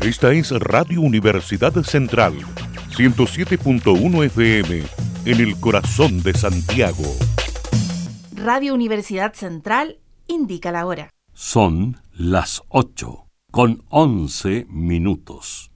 Esta es Radio Universidad Central, 107.1 FM, en el corazón de Santiago. Radio Universidad Central indica la hora. Son las 8:11 minutos.